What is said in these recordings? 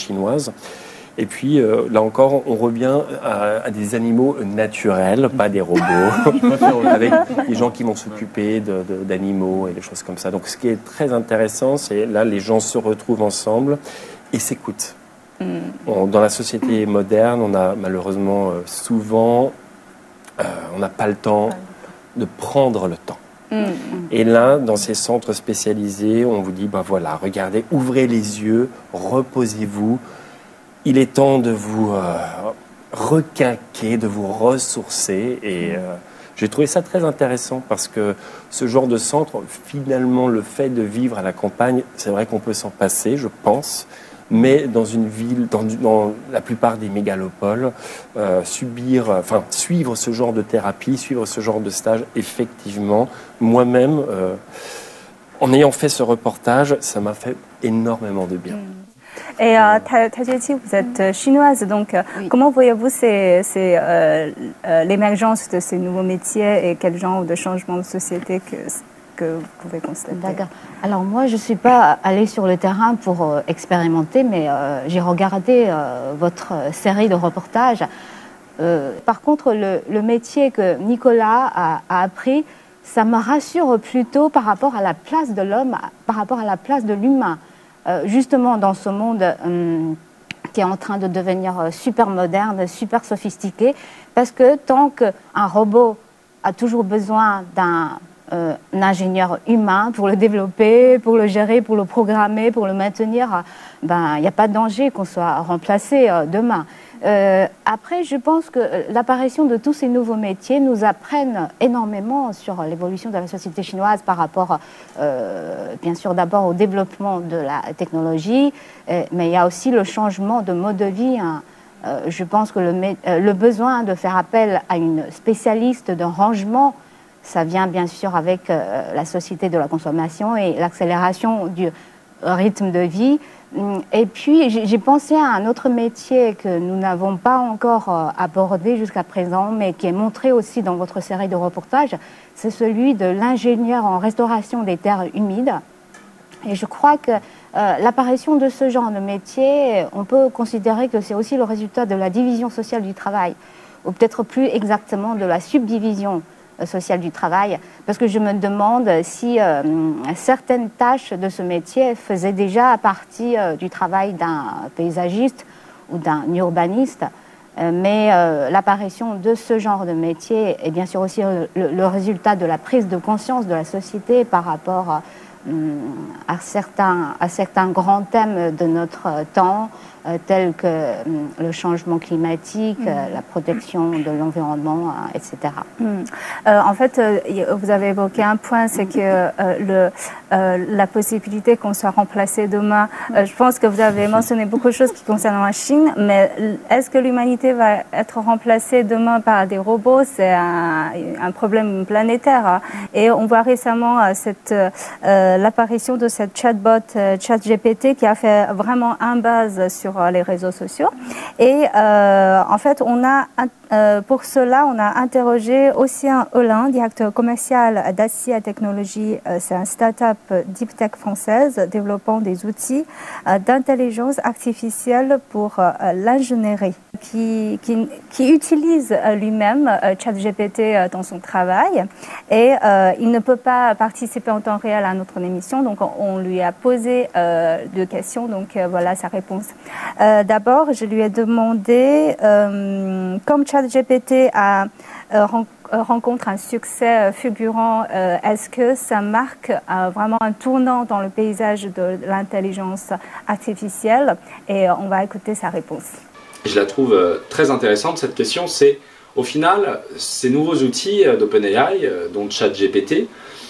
chinoise. Et puis, là encore, on revient à des animaux naturels, pas des robots, avec des gens qui vont s'occuper d'animaux et des choses comme ça. Donc, ce qui est très intéressant, c'est là, les gens se retrouvent ensemble et s'écoutent. Dans la société moderne, on a malheureusement souvent, on n'a pas le temps de prendre le temps. Et là, dans ces centres spécialisés, on vous dit, ben voilà, regardez, ouvrez les yeux, reposez-vous. Il est temps de vous requinquer, de vous ressourcer. Et j'ai trouvé ça très intéressant parce que ce genre de centre, finalement, le fait de vivre à la campagne, c'est vrai qu'on peut s'en passer, je pense. Mais dans une ville, dans la plupart des mégalopoles, suivre ce genre de thérapie, suivre ce genre de stage, effectivement, moi-même, en ayant fait ce reportage, ça m'a fait énormément de bien. Et Tajieqi, vous êtes chinoise, donc Oui. comment voyez-vous l'émergence de ces nouveaux métiers et quel genre de changement de société que vous pouvez constater? D'accord. Alors moi, je ne suis pas allée sur le terrain pour expérimenter, mais j'ai regardé votre série de reportages. Par contre, le métier que Nicolas a appris, ça me rassure plutôt par rapport à la place de l'homme, par rapport à la place de l'humain. Justement, dans ce monde qui est en train de devenir super moderne, super sophistiqué, parce que tant qu'un robot a toujours besoin d'un ingénieur humain pour le développer, pour le gérer, pour le programmer, pour le maintenir, il n'y a pas de danger qu'on soit remplacé demain. Après, je pense que l'apparition de tous ces nouveaux métiers nous apprennent énormément sur l'évolution de la société chinoise par rapport, bien sûr, d'abord au développement de la technologie, mais il y a aussi le changement de mode de vie. Je pense que le besoin de faire appel à une spécialiste de rangement, ça vient bien sûr avec la société de la consommation et l'accélération du rythme de vie. Et puis, j'ai pensé à un autre métier que nous n'avons pas encore abordé jusqu'à présent, mais qui est montré aussi dans votre série de reportages. C'est celui de l'ingénieur en restauration des terres humides. Et je crois que l'apparition de ce genre de métier, on peut considérer que c'est aussi le résultat de la division sociale du travail, ou peut-être plus exactement de la subdivision sociale du travail, parce que je me demande si certaines tâches de ce métier faisaient déjà partie du travail d'un paysagiste ou d'un urbaniste, mais l'apparition de ce genre de métier est bien sûr aussi le résultat de la prise de conscience de la société par rapport à certains grands thèmes de notre temps, tels que le changement climatique, la protection de l'environnement, etc. En fait, vous avez évoqué un point, c'est que la possibilité qu'on soit remplacé demain, je pense que vous avez mentionné beaucoup de choses qui concernent la Chine, mais est-ce que l'humanité va être remplacée demain par des robots? C'est un problème planétaire. Et on voit récemment l'apparition de cette chatbot ChatGPT qui a fait vraiment un buzz sur les réseaux sociaux. Et en fait, pour cela, on a interrogé Océan Olin, directeur commercial d'Asia Technologies. C'est un start-up deep tech française développant des outils d'intelligence artificielle pour l'ingénierie, qui utilise lui-même ChatGPT dans son travail. Et il ne peut pas participer en temps réel à notre émission, donc on lui a posé deux questions, donc voilà sa réponse. D'abord, je lui ai demandé, comme ChatGPT rencontre un succès fulgurant, est-ce que ça marque vraiment un tournant dans le paysage de l'intelligence artificielle? Et on va écouter sa réponse. Je la trouve très intéressante cette question. C'est au final ces nouveaux outils d'OpenAI, dont ChatGPT,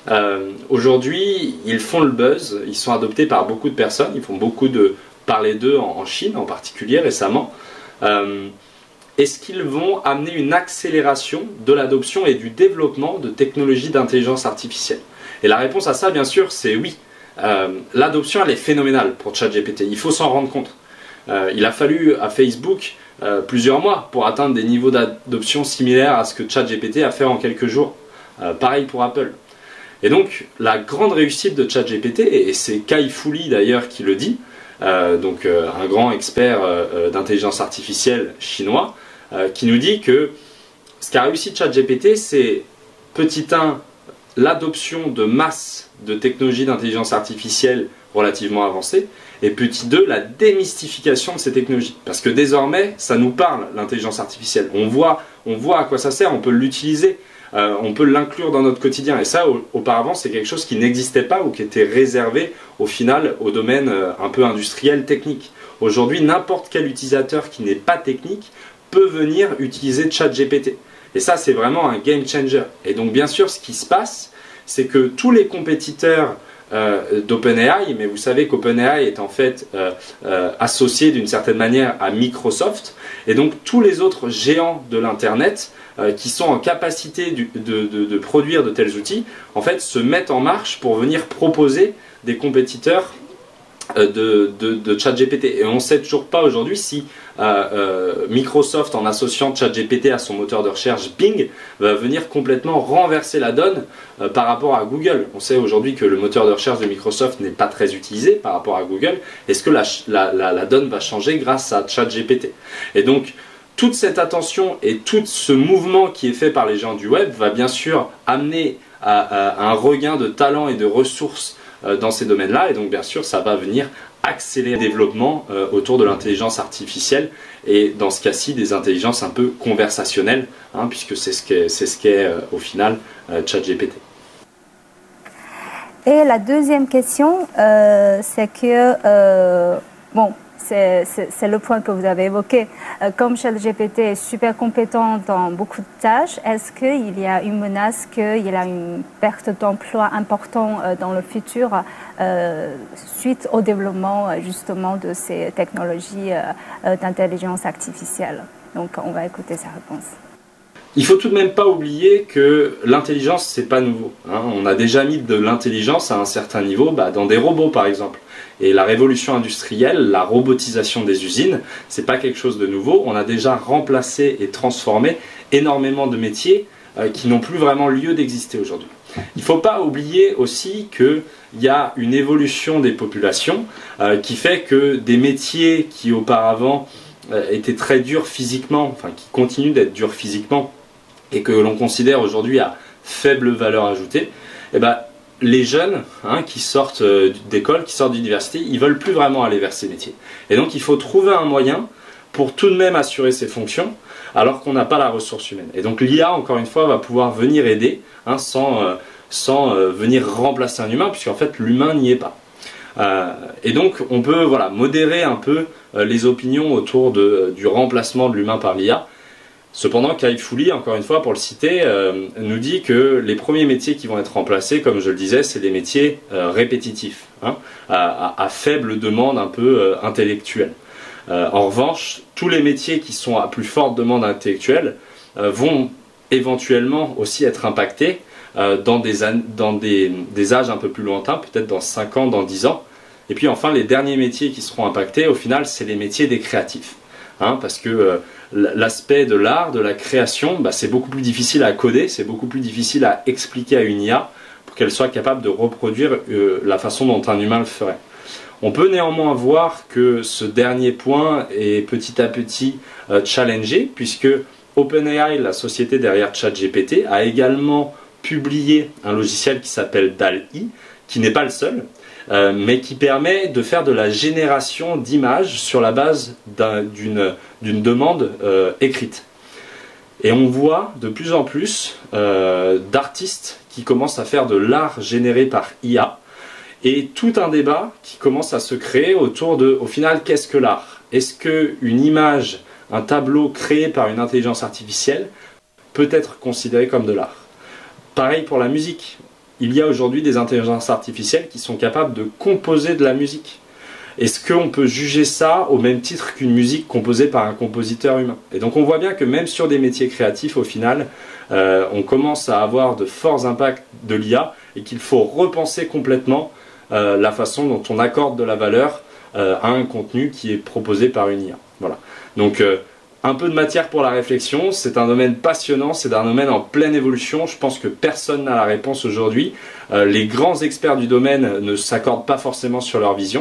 aujourd'hui ils font le buzz, ils sont adoptés par beaucoup de personnes, ils font beaucoup de parler d'eux en Chine en particulier récemment. Est-ce qu'ils vont amener une accélération de l'adoption et du développement de technologies d'intelligence artificielle? Et la réponse à ça, bien sûr, c'est oui. L'adoption, elle est phénoménale pour ChatGPT. Il faut s'en rendre compte. Il a fallu à Facebook plusieurs mois pour atteindre des niveaux d'adoption similaires à ce que ChatGPT a fait en quelques jours. Pareil pour Apple. Et donc, la grande réussite de ChatGPT, et c'est Kai Fu Lee d'ailleurs qui le dit, donc un grand expert d'intelligence artificielle chinois, qui nous dit que ce qu'a réussi ChatGPT, c'est petit 1, l'adoption de masse de technologies d'intelligence artificielle relativement avancées, et petit 2, la démystification de ces technologies. Parce que désormais, ça nous parle, l'intelligence artificielle. On voit à quoi ça sert, on peut l'utiliser, on peut l'inclure dans notre quotidien. Et ça, auparavant, c'est quelque chose qui n'existait pas ou qui était réservé, au final, au domaine un peu industriel, technique. Aujourd'hui, n'importe quel utilisateur qui n'est pas technique peut venir utiliser ChatGPT. Et ça, c'est vraiment un game changer. Et donc, bien sûr, ce qui se passe, c'est que tous les compétiteurs d'OpenAI, mais vous savez qu'OpenAI est en fait associé d'une certaine manière à Microsoft, et donc tous les autres géants de l'Internet qui sont en capacité de produire de tels outils, en fait, se mettent en marche pour venir proposer des compétiteurs de ChatGPT. Et on ne sait toujours pas aujourd'hui si Microsoft, en associant ChatGPT à son moteur de recherche Bing, va venir complètement renverser la donne par rapport à Google. On sait aujourd'hui que le moteur de recherche de Microsoft n'est pas très utilisé par rapport à Google. Est-ce que la donne va changer grâce à ChatGPT? Et donc, toute cette attention et tout ce mouvement qui est fait par les gens du web va bien sûr amener à un regain de talent et de ressources dans ces domaines-là, et donc bien sûr ça va venir accélérer le développement autour de l'intelligence artificielle, et dans ce cas-ci des intelligences un peu conversationnelles, hein, puisque c'est ce qu'est au final ChatGPT. Et la deuxième question, c'est que, bon, c'est le point que vous avez évoqué. Comme ChatGPT est super compétent dans beaucoup de tâches, est-ce qu'il y a une menace qu'il y a une perte d'emploi importante dans le futur suite au développement justement de ces technologies d'intelligence artificielle? Donc on va écouter sa réponse. Il faut tout de même pas oublier que l'intelligence, c'est pas nouveau, hein. On a déjà mis de l'intelligence à un certain niveau dans des robots par exemple. Et la révolution industrielle, la robotisation des usines, c'est pas quelque chose de nouveau. On a déjà remplacé et transformé énormément de métiers qui n'ont plus vraiment lieu d'exister aujourd'hui. Il ne faut pas oublier aussi qu'il y a une évolution des populations qui fait que des métiers qui auparavant étaient très durs physiquement, enfin qui continuent d'être durs physiquement et que l'on considère aujourd'hui à faible valeur ajoutée, eh ben, les jeunes qui sortent d'école, qui sortent d'université, ils ne veulent plus vraiment aller vers ces métiers. Et donc il faut trouver un moyen pour tout de même assurer ces fonctions alors qu'on n'a pas la ressource humaine. Et donc l'IA, encore une fois, va pouvoir venir aider sans venir remplacer un humain, puisqu'en fait l'humain n'y est pas. Et donc on peut modérer un peu les opinions autour du remplacement de l'humain par l'IA. Cependant, Kai Fu Lee, encore une fois, pour le citer, nous dit que les premiers métiers qui vont être remplacés, comme je le disais, c'est des métiers répétitifs, à faible demande un peu intellectuelle. En revanche, tous les métiers qui sont à plus forte demande intellectuelle vont éventuellement aussi être impactés dans des âges un peu plus lointains, peut-être dans 5 ans, dans 10 ans. Et puis enfin, les derniers métiers qui seront impactés, au final, c'est les métiers des créatifs. Parce que l'aspect de l'art, de la création, c'est beaucoup plus difficile à coder, c'est beaucoup plus difficile à expliquer à une IA pour qu'elle soit capable de reproduire la façon dont un humain le ferait. On peut néanmoins voir que ce dernier point est petit à petit challengé, puisque OpenAI, la société derrière ChatGPT, a également publié un logiciel qui s'appelle DALL-E, qui n'est pas le seul, mais qui permet de faire de la génération d'images sur la base d'une demande écrite. Et on voit de plus en plus d'artistes qui commencent à faire de l'art généré par IA, et tout un débat qui commence à se créer autour de, au final, qu'est-ce que l'art? Est-ce qu'une image, un tableau créé par une intelligence artificielle peut être considéré comme de l'art? Pareil pour la musique. Il y a aujourd'hui des intelligences artificielles qui sont capables de composer de la musique. Est-ce qu'on peut juger ça au même titre qu'une musique composée par un compositeur humain? Et donc on voit bien que même sur des métiers créatifs, au final, on commence à avoir de forts impacts de l'IA et qu'il faut repenser complètement la façon dont on accorde de la valeur à un contenu qui est proposé par une IA. Voilà. Donc un peu de matière pour la réflexion, c'est un domaine passionnant, c'est un domaine en pleine évolution, je pense que personne n'a la réponse aujourd'hui. Les grands experts du domaine ne s'accordent pas forcément sur leur vision.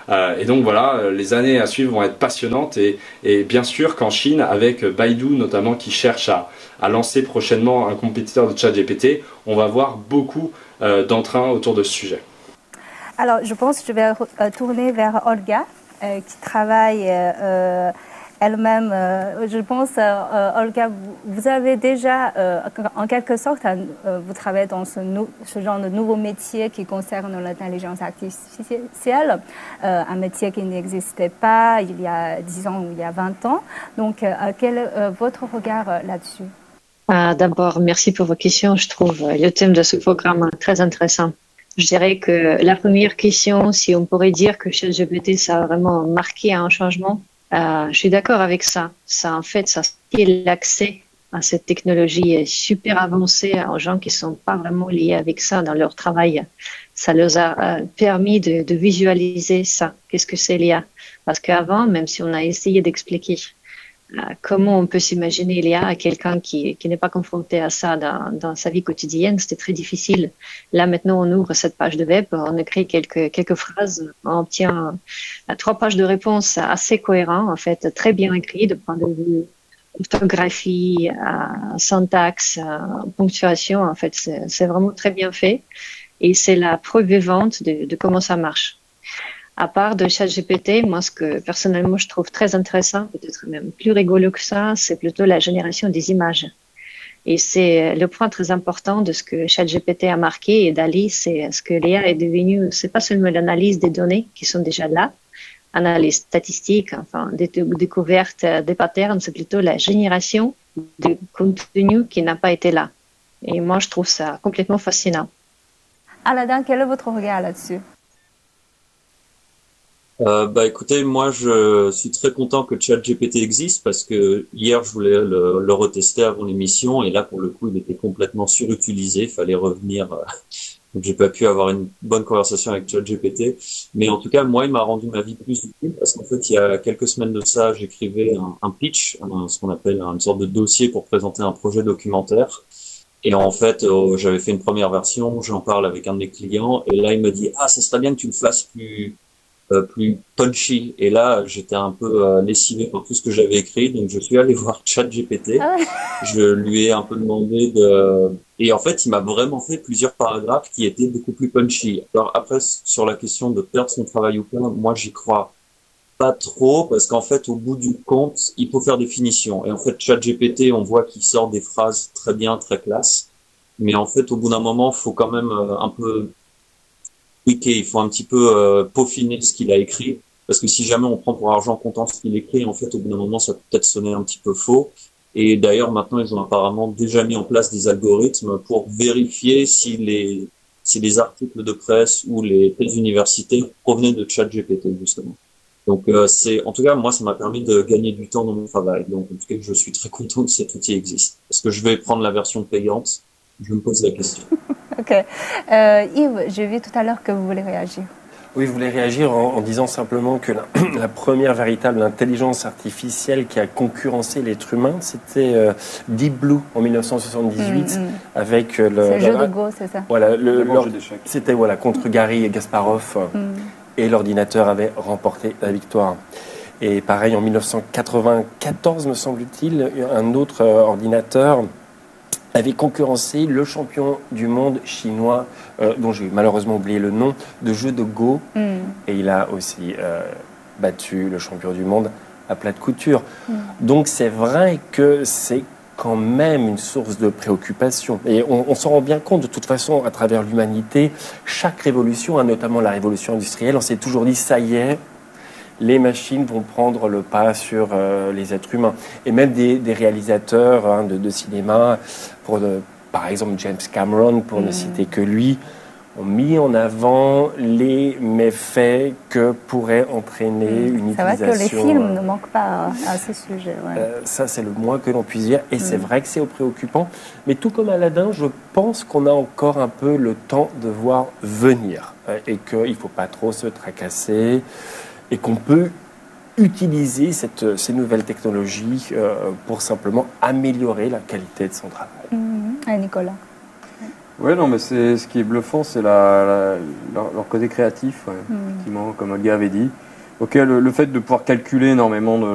Et donc voilà, les années à suivre vont être passionnantes et bien sûr qu'en Chine, avec Baidu notamment qui cherche à lancer prochainement un compétiteur de ChatGPT, on va voir beaucoup d'entrain autour de ce sujet. Alors, je pense que je vais tourner vers Olga, qui travaille elle-même. Je pense, Olga, vous avez déjà, en quelque sorte, vous travaillez dans ce genre de nouveau métier qui concerne l'intelligence artificielle, un métier qui n'existait pas il y a 10 ans ou il y a 20 ans. Donc, quel est votre regard là-dessus? D'abord, merci pour vos questions. Je trouve le thème de ce programme très intéressant. Je dirais que la première question, si on pourrait dire que ChatGPT, ça a vraiment marqué un changement, je suis d'accord avec ça. Ça, en fait, ça l'accès à cette technologie est super avancée aux gens qui sont pas vraiment liés avec ça dans leur travail. Ça leur a permis de visualiser ça. Qu'est-ce que c'est l'IA? Parce qu'avant, même si on a essayé d'expliquer comment on peut s'imaginer l'IA à quelqu'un qui n'est pas confronté à ça dans sa vie quotidienne, c'était très difficile. Là, maintenant, on ouvre cette page de web, on écrit quelques phrases, on obtient 3 pages de réponses assez cohérentes, en fait, très bien écrites, de point de vue orthographie, syntaxe, ponctuation. En fait, c'est vraiment très bien fait. Et c'est la preuve vivante de comment ça marche. À part de ChatGPT, moi, ce que personnellement je trouve très intéressant, peut-être même plus rigolo que ça, c'est plutôt la génération des images. Et c'est le point très important de ce que ChatGPT a marqué et DALL-E, c'est ce que l'IA est devenue, c'est pas seulement l'analyse des données qui sont déjà là, analyse statistique, enfin, des découvertes des patterns, c'est plutôt la génération de contenu qui n'a pas été là. Et moi, je trouve ça complètement fascinant. Aladin, quel est votre regard là-dessus? Écoutez, moi je suis très content que ChatGPT existe parce que hier je voulais le retester avant l'émission et là pour le coup il était complètement surutilisé, il fallait revenir, donc j'ai pas pu avoir une bonne conversation avec ChatGPT, mais en tout cas moi il m'a rendu ma vie plus utile parce qu'en fait il y a quelques semaines de ça j'écrivais un pitch, ce qu'on appelle une sorte de dossier pour présenter un projet documentaire. Et en fait, j'avais fait une première version, j'en parle avec un de mes clients, et là il me dit « Ah, ça serait bien que tu le fasses plus punchy ». Et là, j'étais un peu lessivé par tout ce que j'avais écrit, donc je suis allé voir ChatGPT. Je lui ai un peu demandé et en fait, il m'a vraiment fait plusieurs paragraphes qui étaient beaucoup plus punchy. Alors après, sur la question de perdre son travail ou pas, moi j'y crois pas trop, parce qu'en fait, au bout du compte, il faut faire des finitions. Et en fait, ChatGPT, on voit qu'il sort des phrases très bien, très classe. Mais en fait, au bout d'un moment, il faut quand même un peu tweaker, il faut un petit peu peaufiner ce qu'il a écrit. Parce que si jamais on prend pour argent comptant ce qu'il écrit, en fait, au bout d'un moment, ça peut peut-être sonner un petit peu faux. Et d'ailleurs, maintenant, ils ont apparemment déjà mis en place des algorithmes pour vérifier si les articles de presse ou les thèses universitaires provenaient de ChatGPT, justement. Donc en tout cas moi ça m'a permis de gagner du temps dans mon travail. Donc en tout cas je suis très content que cet outil existe. Est-ce que je vais prendre la version payante? Je me pose la question. Ok. Yves, j'ai vu tout à l'heure que vous voulez réagir. Oui, je voulais réagir en disant simplement que la première véritable intelligence artificielle qui a concurrencé l'être humain, c'était Deep Blue en 1978 avec le jeu de Go, c'est ça? Voilà, c'était contre Garry Kasparov. Et l'ordinateur avait remporté la victoire. Et pareil, en 1994, me semble-t-il, un autre ordinateur avait concurrencé le champion du monde chinois, dont j'ai malheureusement oublié le nom, de jeu de Go. Et il a aussi battu le champion du monde à plat de couture. Donc c'est vrai que c'est quand même une source de préoccupation. Et on s'en rend bien compte de toute façon à travers l'humanité. Chaque révolution, notamment la révolution industrielle, on s'est toujours dit ça y est, les machines vont prendre le pas sur les êtres humains. Et même des réalisateurs de cinéma, par exemple James Cameron, pour ne citer que lui, ont mis en avant les méfaits que pourrait entraîner une utilisation. C'est vrai que les films ne manquent pas à ce sujet. Ouais. Ça, c'est le moins que l'on puisse dire. Et c'est vrai que c'est préoccupant. Mais tout comme Aladin, je pense qu'on a encore un peu le temps de voir venir. Et qu'il ne faut pas trop se tracasser. Et qu'on peut utiliser ces nouvelles technologies pour simplement améliorer la qualité de son travail. Et Nicolas? Ouais, non, mais ce qui est bluffant, c'est leur côté créatif, ouais. Effectivement, comme Olga avait dit. Ok, le fait de pouvoir calculer énormément